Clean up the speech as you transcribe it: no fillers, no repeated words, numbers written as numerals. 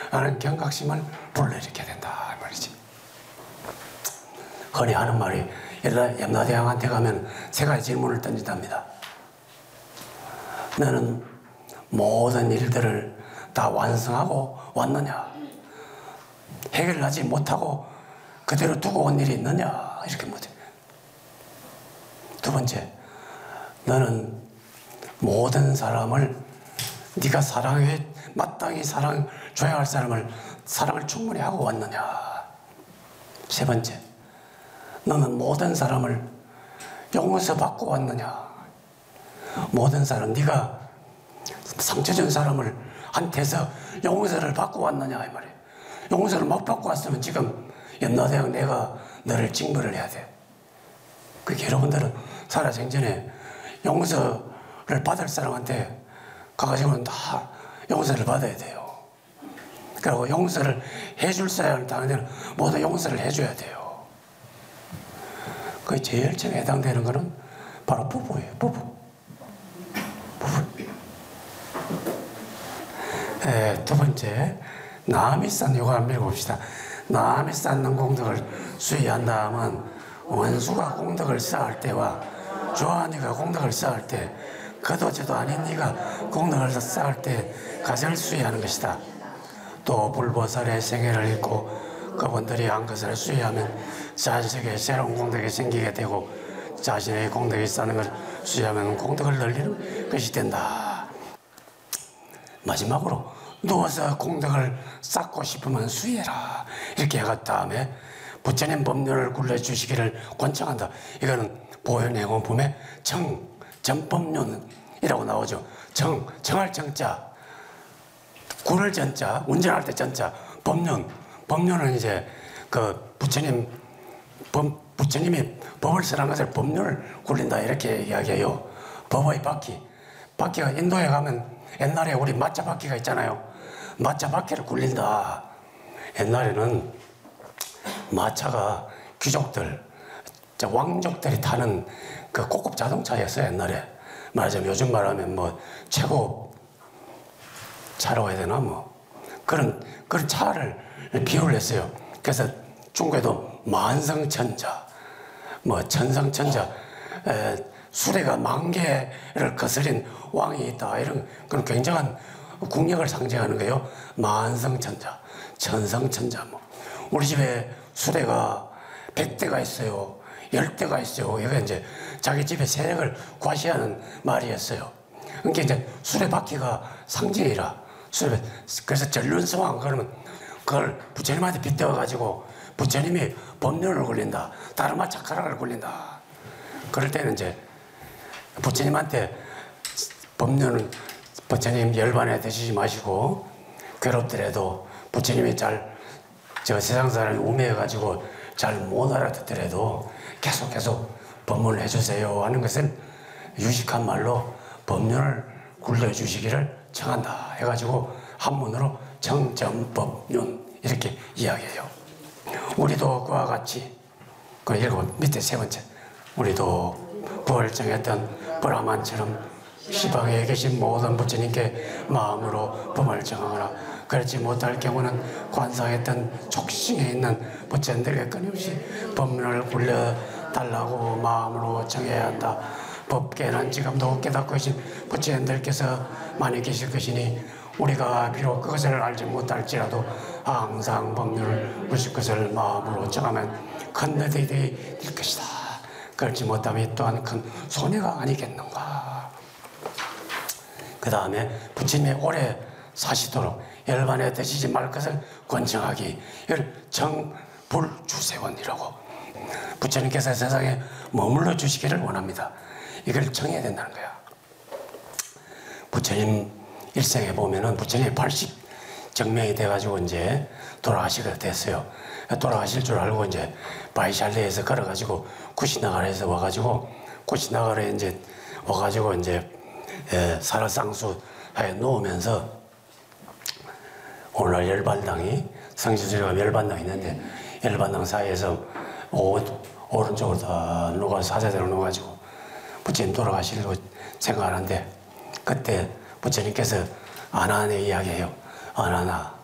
라는 경각심을 불러일으켜야 된다 이 말이지. 흔히 하는 말이 염라대왕한테 가면 세 가지 질문을 던진답니다. 너는 모든 일들을 다 완성하고 왔느냐? 해결하지 못하고 그대로 두고 온 일이 있느냐? 이렇게 묻어요. 두 번째, 너는 모든 사람을 네가 사랑해 마땅히 사랑줘야 할 사랑을 충분히 하고 왔느냐? 세 번째, 너는 모든 사람을 용서받고 왔느냐? 모든 사람, 네가 상처 준 사람을 한테서 용서를 받고 왔느냐 이 말이에요. 용서를 못 받고 왔으면 지금 염라대왕 내가 너를 징벌을 해야 돼. 그러니까 여러분들은 살아생전에 용서를 받을 사람한테 가가지고는 다 용서를 받아야 돼요. 그리고 용서를 해줄 사람을 당하는 데는 모두 용서를 해줘야 돼요. 그 제일 처음에 해당되는 거는 바로 부부예요. 부부. 두 번째, 남이 쌓는, 이거 한번 읽어봅시다. 남이 쌓는 공덕을 수의한 다음은 원수가 공덕을 쌓을 때와 조한이가 공덕을 쌓을 때, 그도 저도 아닌 네가 공덕을 쌓을 때 가장 수의하는 것이다. 또 불보살의 생애를 읽고 그분들이 한 것을 수의하면 자식에게 새로운 공덕이 생기게 되고 자신의 공덕이 쌓는 것을 수의하면 공덕을 늘리는 것이 된다. 마지막으로 누워서 공덕을 쌓고 싶으면 수의해라 이렇게 해가 다음에 부처님 법륜을 굴려주시기를 권청한다. 이거는 보현행원품에 정법륜이라고 나오죠. 정할 정자, 굴을 전자, 운전할 때 전자, 법륜은 이제 그 부처님이 법을 설한 것을 법륜을 굴린다 이렇게 이야기해요. 법의 바퀴가 인도에 가면 옛날에 우리 마차 바퀴가 있잖아요. 마차 바퀴를 굴린다. 옛날에는 마차가 귀족들, 왕족들이 타는 그 고급 자동차였어요. 옛날에 말하자면 요즘 말하면 뭐 최고 차라고 해야 되나 뭐 그런 차를 비유를 했어요. 그래서 중국에도 만성천자, 뭐 천성천자, 수레가 10,000개를 거스린 왕이 있다. 이런 그런 굉장한 국력을 상징하는 거예요. 만성천자, 천성천자. 뭐 우리 집에 수레가 100대가 있어요. 10대가 있어요. 이게 이제 자기 집의 세력을 과시하는 말이었어요. 그러니까 이제 수레 바퀴가 상징이라 수레. 그래서 전륜성왕 그러면 그걸 부처님한테 빗대어 가지고 부처님이 법륜을 굴린다. 다르마 차카락을 굴린다. 그럴 때는 이제 부처님한테 법륜은 부처님 열반에 드시지 마시고 괴롭더라도 부처님이 세상 사람이 우매해가지고 잘 못 알아듣더라도 계속 법문을 해주세요 하는 것은 유식한 말로 법륜을 굴려주시기를 청한다 해가지고 한문으로 정점법륜 이렇게 이야기해요. 우리도 그와 같이 그 읽고 밑에 세 번째, 우리도 부활정했던 브라만처럼 시방에 계신 모든 부처님께 마음으로 법을 정하거나 그렇지 못할 경우는 관상했던 족싱에 있는 부처님들에게 끊임없이 법문을 굴려달라고 마음으로 정해야 한다. 법계는 지금도 깨닫고 계신 부처님들께서 많이 계실 것이니 우리가 비록 그것을 알지 못할지라도 항상 법륜을 굴실 것을 마음으로 정하면 큰 덕이 될 것이다. 그렇지 못하면 또한 큰 손해가 아니겠는가. 그 다음에 부처님이 오래 사시도록 열반에 드시지 말 것을 권청하기, 이걸 정불주세원이라고 부처님께서 세상에 머물러 주시기를 원합니다. 이걸 정해야 된다는 거야. 부처님 일생에 보면은 부처님이 80정명이 돼가지고 이제 돌아가시게 됐어요. 돌아가실 줄 알고 이제 바이샬레에서 걸어가지고 구시나가라에서 와가지고 구시나가라에 이제 와가지고 이제 살아상수에 놓으면서 오늘날 열반당이 성지수리가 열반당이 있는데 열반당 사이에서 오른쪽으로 다 누가 사자대로 놓아가지고 부처님 돌아가시려고 생각하는데 그때 부처님께서 아나한테 이야기해요. 아나나